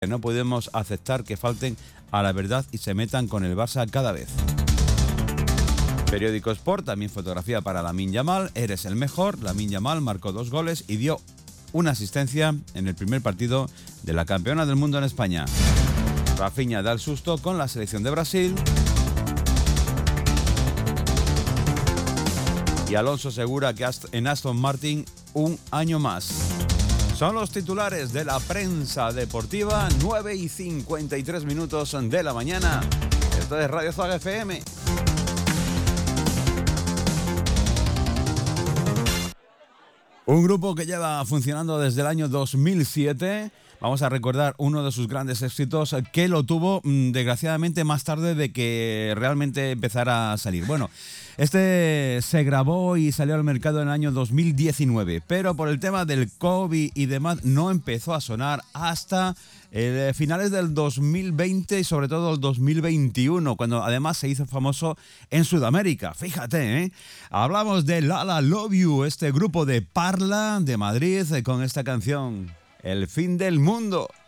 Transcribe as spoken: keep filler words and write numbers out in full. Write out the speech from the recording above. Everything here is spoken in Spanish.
No podemos aceptar que falten a la verdad y se metan con el Barça cada vez. Periódico Sport, también fotografía para Lamine Yamal. Eres el mejor. Lamine Yamal marcó dos goles y dio una asistencia en el primer partido de la campeona del mundo en España. Rafinha da el susto con la selección de Brasil. Y Alonso asegura que en Aston Martin un año más. Son los titulares de la prensa deportiva, nueve y cincuenta y tres minutos de la mañana. Esto es Radio Zaga F M. Un grupo que lleva funcionando desde el año dos mil siete. Vamos a recordar uno de sus grandes éxitos que lo tuvo, desgraciadamente, más tarde de que realmente empezara a salir. Bueno, este se grabó y salió al mercado en el año dos mil diecinueve, pero por el tema del COVID y demás no empezó a sonar hasta eh, finales del dos mil veinte y sobre todo el dos mil veintiuno, cuando además se hizo famoso en Sudamérica. Fíjate, ¿eh? Hablamos de Lala Love You, este grupo de Parla de Madrid, con esta canción, El fin del mundo.